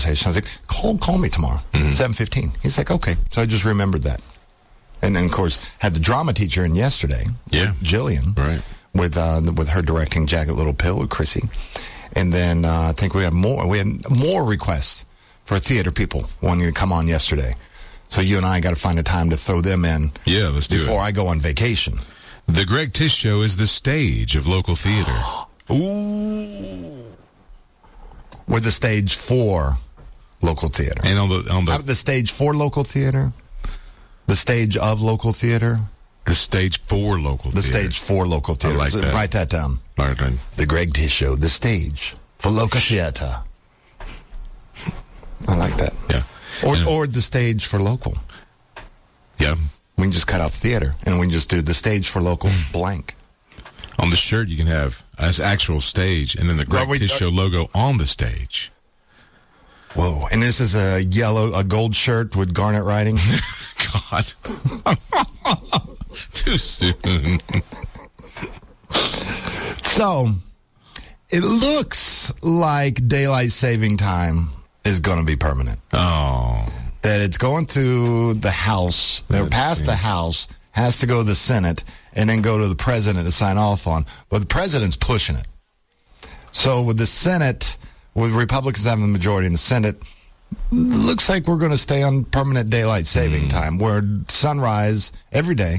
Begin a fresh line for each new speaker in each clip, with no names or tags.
conversation. I was like, call me tomorrow, 7:15. He's like, okay. So I just remembered that. And then, of course, had the drama teacher in yesterday, Jillian,
right,
with her directing Jagged Little Pill with Chrissy. And then I think we had more requests for theater people wanting to come on yesterday. So you and I got to find a time to throw them in.
Yeah, let's do it.
Before I go on vacation.
The Greg Tish Show is the stage of local theater. Ooh.
We're the stage for local theater.
And on
the stage for local theater? The stage of local theater?
The stage for local theater.
The stage for local theater.
I like that.
Write that down.
All right.
The Greg Tish Show, the stage for local theater. I like that.
Yeah.
Or the stage for local.
Yeah.
We can just cut out theater, and we can just do the stage for local blank.
On the shirt, you can have an actual stage, and then the Greg Tish Show logo on the stage.
Whoa. And this is a gold shirt with garnet writing?
God. Too soon.
So, it looks like daylight saving time is going to be permanent.
Oh.
That it's going to the House. They're past the House, has to go to the Senate, and then go to the President to sign off on. But the President's pushing it. So with the Senate, with Republicans having the majority in the Senate, looks like we're going to stay on permanent daylight saving time, where sunrise every day,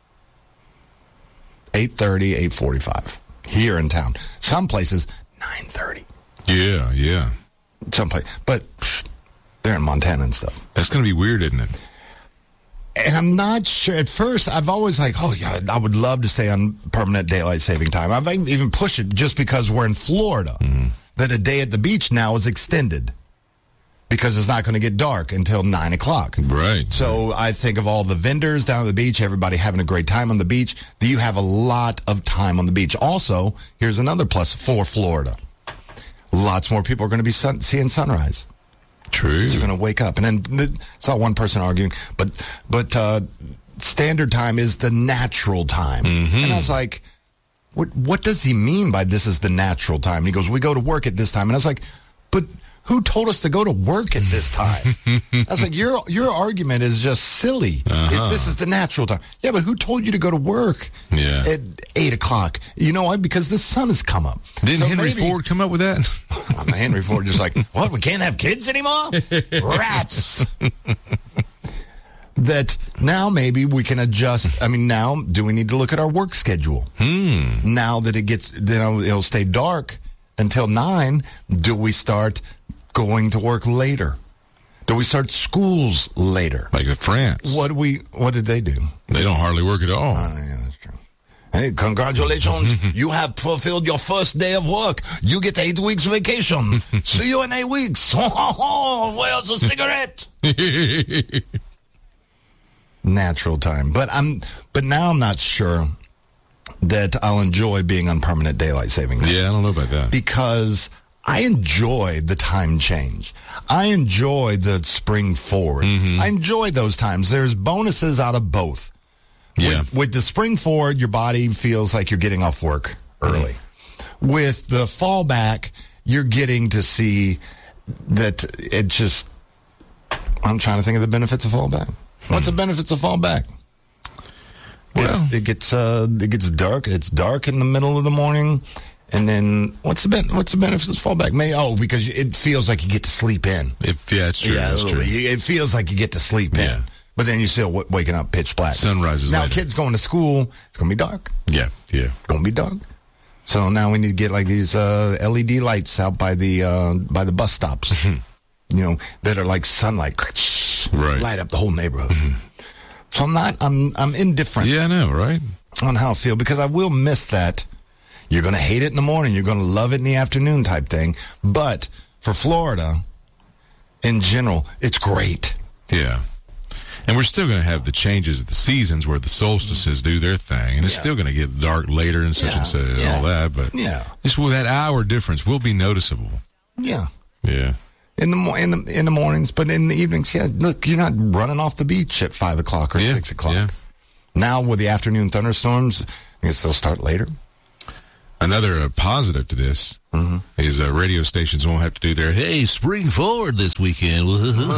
8:30, 8:45, here in town. Some places, 9:30.
Yeah.
Some place, but they're in Montana and stuff.
That's going to be weird, isn't it?
And I'm not sure. At first, I've always like, oh, yeah, I would love to stay on permanent daylight saving time. I've even pushed it just because we're in Florida, that a day at the beach now is extended because it's not going to get dark until 9 o'clock.
Right.
So I think of all the vendors down at the beach, everybody having a great time on the beach. You have a lot of time on the beach. Also, here's another plus for Florida. Lots more people are going to be seeing sunrise.
True.
So you're going to wake up. And then saw one person arguing, but standard time is the natural time. And I was like, what does he mean by this is the natural time? And he goes, we go to work at this time. And I was like, but who told us to go to work at this time? I was like, your argument is just silly. This is the natural time. Yeah, but who told you to go to work at 8 o'clock? You know why? Because the sun has come up.
Didn't Henry Ford come up with that?
Henry Ford just like, what, we can't have kids anymore? Rats. That now maybe we can adjust. I mean, now do we need to look at our work schedule? Now that it'll stay dark until 9, do we start going to work later? Do we start schools later?
Like in France.
What did they do?
They don't hardly work at all.
Yeah, that's true. Hey, congratulations. You have fulfilled your first day of work. You get 8 weeks vacation. See you in 8 weeks. Where's a cigarette? Natural time. But now I'm not sure that I'll enjoy being on permanent daylight saving time.
Yeah, I don't know about that.
Because I enjoy the time change. I enjoy the spring forward. I enjoy those times. There's bonuses out of both.
Yeah.
With the spring forward, your body feels like you're getting off work early. With the fallback, you're getting to see that it just... I'm trying to think of the benefits of fallback. What's the benefits of fallback? Well, it gets dark. It's dark in the middle of the morning. And then what's the benefits of fallback? Because it feels like you get to sleep in.
It's true.
Yeah,
that's true.
It feels like you get to sleep in. But then you're still waking up pitch black.
Sunrise is
now
later.
Kids going to school, it's going to be dark.
Yeah.
It's going to be dark. So now we need to get like these LED lights out by the bus stops. That are like sunlight.
Right.
Light up the whole neighborhood. So I'm indifferent.
Yeah, I know, right?
On how I feel, because I will miss that. You're going to hate it in the morning. You're going to love it in the afternoon type thing. But for Florida, in general, it's great.
Yeah. And we're still going to have the changes of the seasons where the solstices do their thing. And it's still going to get dark later and such and such and all that. But just with that hour difference will be noticeable.
Yeah.
Yeah.
In the mornings, but in the evenings, look, you're not running off the beach at 5 o'clock or 6 o'clock.
Yeah.
Now with the afternoon thunderstorms, I guess they'll start later.
Another positive to this is radio stations won't have to do their, hey, spring forward this weekend.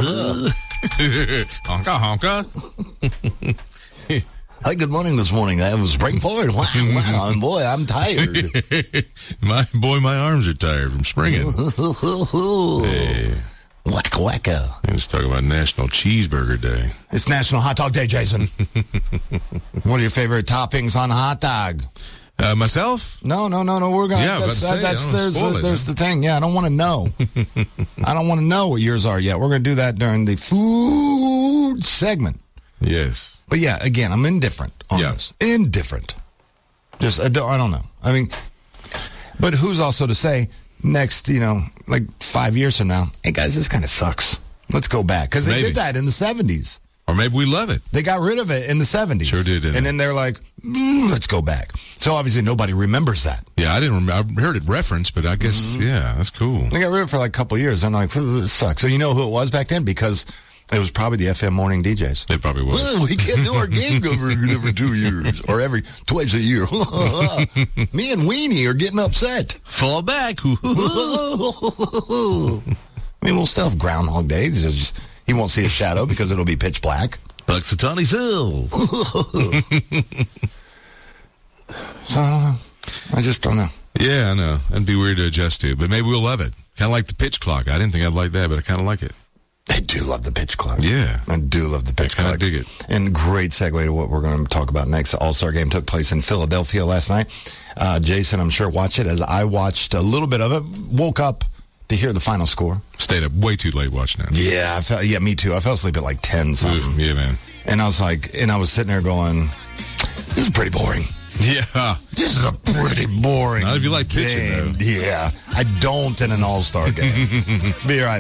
Honka, honka.
Hi, good morning this morning. I was spring forward. Wow, and boy, I'm tired.
my arms are tired from springing. Hey.
Wacka wacka.
Let's talk about National Cheeseburger Day.
It's National Hot Dog Day, Jason. What are your favorite toppings on a hot dog?
Myself?
No. We're going.
Yeah,
there's the thing. Yeah, I don't want to know. I don't want to know what yours are yet. We're going to do that during the food segment.
Yes.
But yeah, again, I'm indifferent on this. Indifferent. Just, I don't know. I mean, but who's also to say next, like 5 years from now, hey guys, this kind of sucks. Let's go back. Because they did that in the 70s.
Or maybe we love it.
They got rid of it in the 70s.
Sure did.
And then they're like, let's go back. So obviously nobody remembers that.
Yeah, I didn't remember. I heard it referenced, but I guess, yeah, that's cool.
They got rid of it for like a couple of years. I'm like, it sucks. So you know who it was back then? Because it was probably the FM morning DJs.
It probably was.
Well, we can't do our gig every 2 years or twice a year. Me and Weenie are getting upset.
Fall back.
I mean, we'll still have Groundhog Day. He won't see a shadow because it'll be pitch black.
Puxatawny Phil.
So I don't know. I just don't know.
Yeah, I know. It'd be weird to adjust to, but maybe we'll love it. Kind of like the pitch clock. I didn't think I'd like that, but I kind of like it.
I do love the pitch clock.
Yeah.
I do love the pitch clock.
I dig it.
And great segue to what we're going to talk about next. The All-Star game took place in Philadelphia last night. Jason, I'm sure, watched it as I watched a little bit of it. Woke up to hear the final score.
Stayed up way too late watching it.
Yeah, me too. I fell asleep at like 10 something.
Yeah, man.
And I was sitting there going, this is pretty boring.
Yeah.
This is a pretty boring
Not if you like pitching,
game.
though.
Yeah. I don't in an All-Star game. Be right